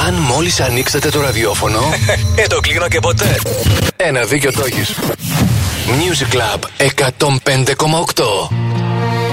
Αν μόλις ανοίξετε το ραδιόφωνο, το κλείνω και ποτέ. ένα δίκιο το έχεις. Music Club 105,8.